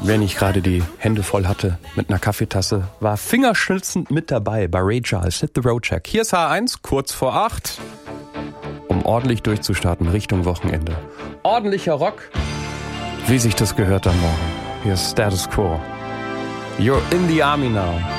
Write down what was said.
Wenn ich gerade die Hände voll hatte mit einer Kaffeetasse, war fingerschnitzend mit dabei bei Ray Charles, Hit the Road Check. Hier ist H1, kurz vor 8, um ordentlich durchzustarten Richtung Wochenende. Ordentlicher Rock, wie sich das gehört am Morgen. Hier ist Status Quo. You're in the army now.